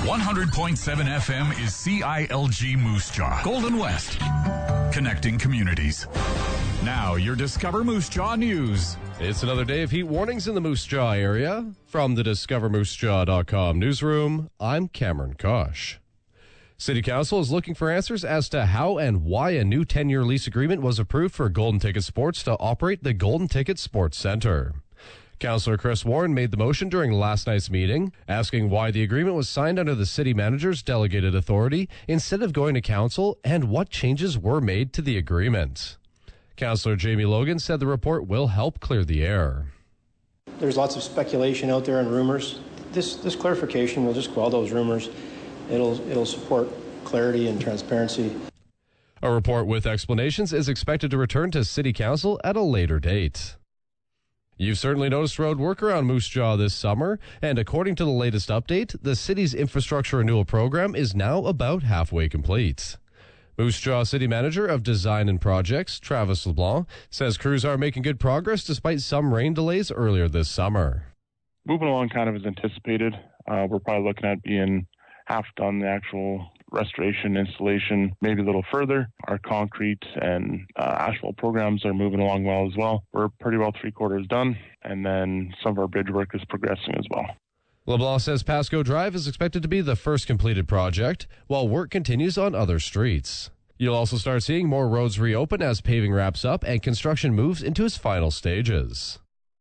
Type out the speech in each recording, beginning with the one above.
100.7 FM is CILG Moose Jaw, Golden West, connecting communities. Now, your Discover Moose Jaw news. It's another day of heat warnings in the Moose Jaw area. From the DiscoverMooseJaw.com newsroom, I'm Cameron Kosh. City Council is looking for answers as to how and why a new 10-year lease agreement was approved for Golden Ticket Sports to operate the Golden Ticket Sports Center. Councillor Chris Warren made the motion during last night's meeting, asking why the agreement was signed under the city manager's delegated authority instead of going to council and what changes were made to the agreement. Councillor Jamie Logan said the report will help clear the air. There's lots of speculation out there and rumors. This clarification will just quell those rumors. It'll support clarity and transparency. A report with explanations is expected to return to City Council at a later date. You've certainly noticed road work around Moose Jaw this summer, and according to the latest update, the city's infrastructure renewal program is now about halfway complete. Moose Jaw City Manager of Design and Projects, Travis LeBlanc, says crews are making good progress despite some rain delays earlier this summer. Moving along kind of as anticipated. We're probably looking at being half done the actual restoration, installation, maybe a little further. Our concrete and asphalt programs are moving along well as well. We're pretty well 3/4 done, and then some of our bridge work is progressing as well. LeBlanc says Pasco Drive is expected to be the first completed project, while work continues on other streets. You'll also start seeing more roads reopen as paving wraps up and construction moves into its final stages.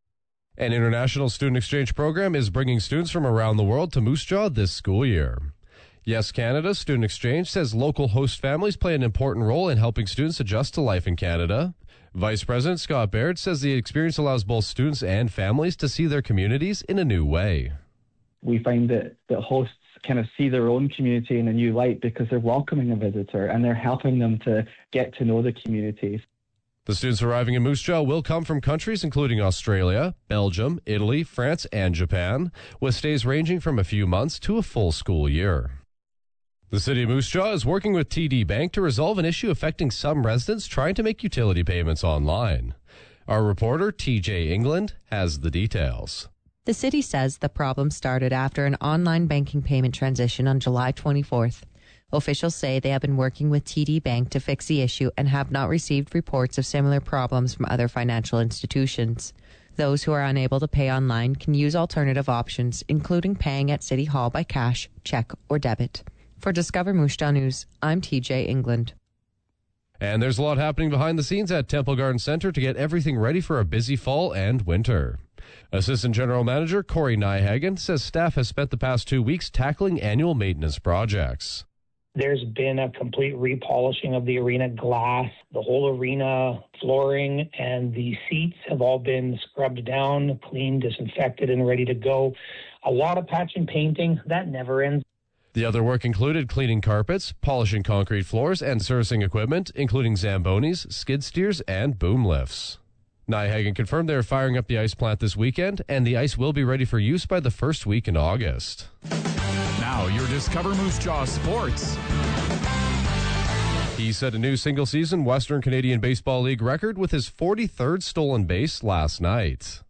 An international student exchange program is bringing students from around the world to Moose Jaw this school year. Yes Canada Student Exchange says local host families play an important role in helping students adjust to life in Canada. Vice President Scott Baird says the experience allows both students and families to see their communities in a new way. We find that hosts kind of see their own community in a new light because they're welcoming a visitor and they're helping them to get to know the communities. The students arriving in Moose Jaw will come from countries including Australia, Belgium, Italy, France, and Japan, with stays ranging from a few months to a full school year. The City of Moose Jaw is working with TD Bank to resolve an issue affecting some residents trying to make utility payments online. Our reporter, TJ England, has the details. The city says the problem started after an online banking payment transition on July 24th. Officials say they have been working with TD Bank to fix the issue and have not received reports of similar problems from other financial institutions. Those who are unable to pay online can use alternative options, including paying at City Hall by cash, check, or debit. For Discover Moose Jaw News, I'm TJ England. And there's a lot happening behind the scenes at Temple Garden Center to get everything ready for a busy fall and winter. Assistant General Manager Corey Nyhagen says staff has spent the past 2 weeks tackling annual maintenance projects. There's been a complete repolishing of the arena glass. The whole arena flooring and the seats have all been scrubbed down, cleaned, disinfected, and ready to go. A lot of patch and painting. That never ends. The other work included cleaning carpets, polishing concrete floors, and servicing equipment, including Zambonis, skid steers, and boom lifts. Nyhagen confirmed they're firing up the ice plant this weekend, and the ice will be ready for use by the first week in August. Now, your Discover Moose Jaw Sports. He set a new single-season Western Canadian Baseball League record with his 43rd stolen base last night.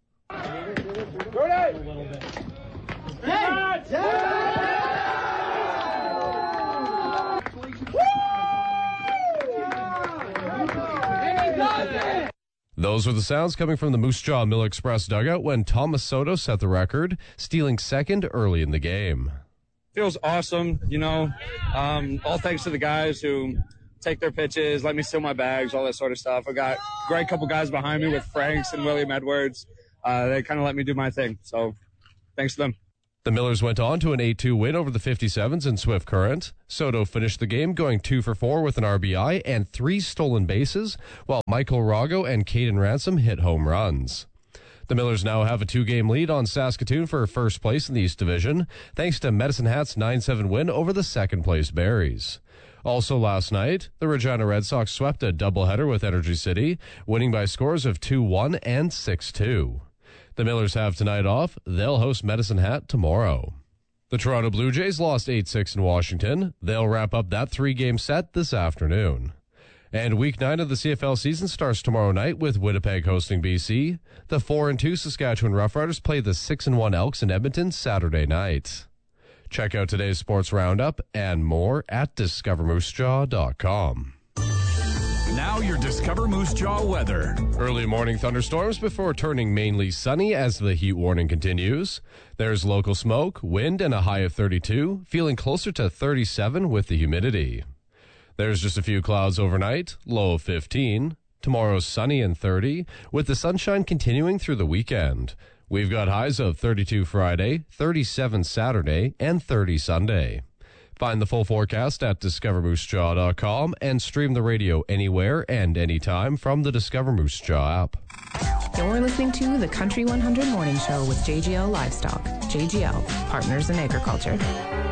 Those were the sounds coming from the Moose Jaw Mill Express dugout when Thomas Soto set the record, stealing second early in the game. Feels awesome, all thanks to the guys who take their pitches, let me steal my bags, all that sort of stuff. I got a great couple guys behind me with Franks and William Edwards. They kind of let me do my thing, so thanks to them. The Millers went on to an 8-2 win over the 57s in Swift Current. Soto finished the game going 2 for 4 with an RBI and 3 stolen bases, while Michael Rago and Caden Ransom hit home runs. The Millers now have a 2-game lead on Saskatoon for first place in the East Division, thanks to Medicine Hat's 9-7 win over the second-place Berries. Also last night, the Regina Red Sox swept a doubleheader with Energy City, winning by scores of 2-1 and 6-2. The Millers have tonight off. They'll host Medicine Hat tomorrow. The Toronto Blue Jays lost 8-6 in Washington. They'll wrap up that 3-game set this afternoon. And Week 9 of the CFL season starts tomorrow night with Winnipeg hosting BC. The 4-2 Saskatchewan Roughriders play the 6-1 Elks in Edmonton Saturday night. Check out today's sports roundup and more at discovermoosejaw.com. Now your Discover Moose Jaw weather. Early morning thunderstorms before turning mainly sunny as the heat warning continues. There's local smoke, wind, and a high of 32, feeling closer to 37 with the humidity. There's just a few clouds overnight, low of 15. Tomorrow's sunny and 30, with the sunshine continuing through the weekend. We've got highs of 32 Friday, 37 Saturday, and 30 Sunday. Find the full forecast at discovermoosejaw.com and stream the radio anywhere and anytime from the Discover Moose Jaw app. You're listening to the Country 100 Morning Show with JGL Livestock. JGL, Partners in Agriculture.